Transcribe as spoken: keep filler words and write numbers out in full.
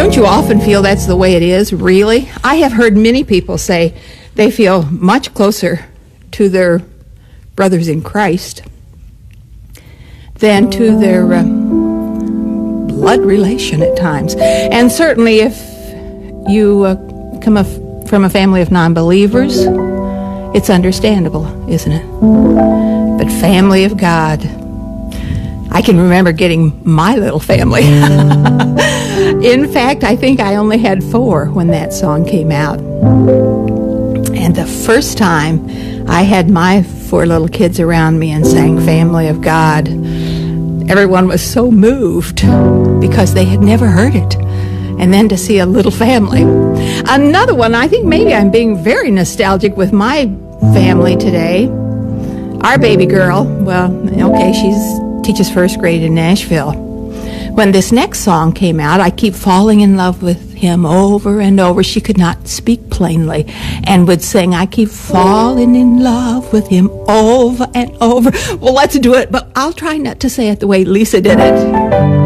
Don't you often feel that's the way it is, really? I have heard many people say they feel much closer to their brothers in Christ than to their uh, blood relation at times. And certainly if you uh, come a f- from a family of non-believers, it's understandable, isn't it? But family of God, I can remember getting my little family. In fact, I think I only had four when that song came out. And the first time I had my four little kids around me and sang Family of God, everyone was so moved because they had never heard it. And then to see a little family. Another one, I think maybe I'm being very nostalgic with my family today. Our baby girl, well, okay, she's teaches first grade in Nashville. When this next song came out, I Keep Falling in Love with Him over and over. She could not speak plainly and would sing, I keep falling in love with Him over and over. Well, let's do it, but I'll try not to say it the way Lisa did it.